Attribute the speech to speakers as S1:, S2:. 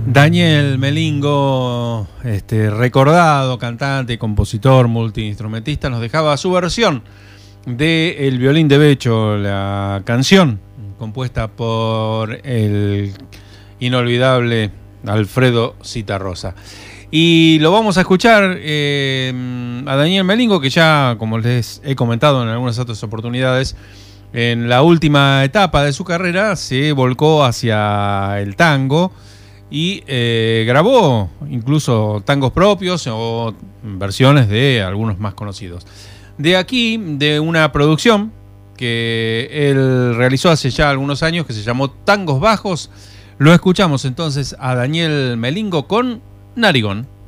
S1: Daniel Melingo, recordado cantante, compositor, multiinstrumentista, nos dejaba su versión de El violín de Becho, la canción compuesta por el inolvidable Alfredo Zitarrosa. Y lo vamos a escuchar a Daniel Melingo, que ya, como les he comentado en algunas otras oportunidades, en la última etapa de su carrera se volcó hacia el tango y grabó incluso tangos propios o versiones de algunos más conocidos. De aquí, de una producción que él realizó hace ya algunos años, que se llamó Tangos Bajos, lo escuchamos entonces a Daniel Melingo con Narigón.